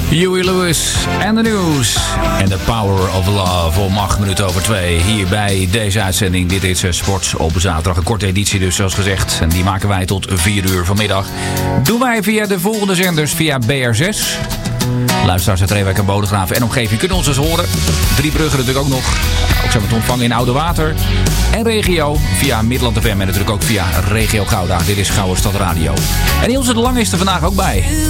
Huey Lewis en de nieuws. En The Power of Love om 2:08 hier bij deze uitzending. Dit is Sports op zaterdag. Een korte editie dus, zoals gezegd. En die maken wij tot 4:00 vanmiddag. Doen wij via de volgende zenders. Via BR6. Luisteraars uit Reewijk en Bodegraven en omgeving kunnen ons dus horen. Driebruggen natuurlijk ook nog. Ook zijn we te ontvangen in Oude Water. En regio via Midland FM en natuurlijk ook via Regio Gouda. Dit is Gouwe Stad Radio. En Ilse de Lange is er vandaag ook bij.